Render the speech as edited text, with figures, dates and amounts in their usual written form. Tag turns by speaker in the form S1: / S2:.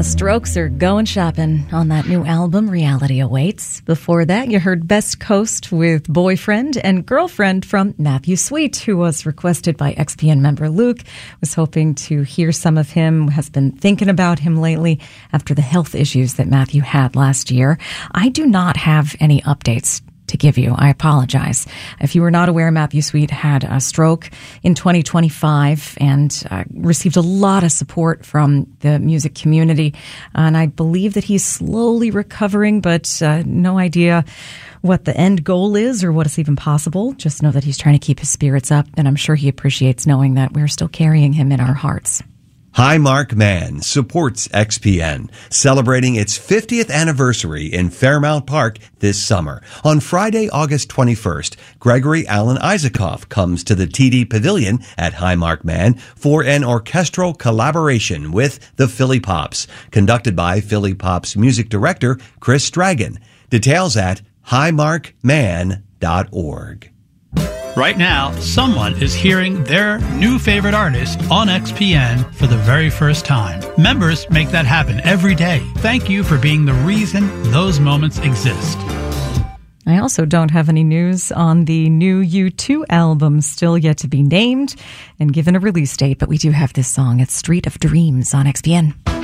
S1: The Strokes are going shopping on that new album, Reality Awaits. Before that, you heard Best Coast with Boyfriend and Girlfriend from Matthew Sweet, who was requested by XPN member Luke. Was hoping to hear some of him, has been thinking about him lately after the health issues that Matthew had last year. I do not have any updates to give you. I apologize. If you were not aware, Matthew Sweet had a stroke in 2025 and received a lot of support from the music community. And I believe that he's slowly recovering, but no idea what the end goal is or what is even possible. Just know that he's trying to keep his spirits up, and I'm sure he appreciates knowing that we're still carrying him in our hearts.
S2: Highmark Man supports XPN, celebrating its 50th anniversary in Fairmount Park this summer. On Friday, August 21st, Gregory Alan Isaacoff comes to the TD Pavilion at Highmark Man for an orchestral collaboration with the Philly Pops, conducted by Philly Pops music director Chris Dragon. Details at highmarkman.org.
S3: Right now, someone is hearing their new favorite artist on XPN for the very first time. Members make that happen every day. Thank you for being the reason those moments exist.
S1: I also don't have any news on the new U2 album, still yet to be named and given a release date, but we do have this song. It's Street of Dreams on XPN.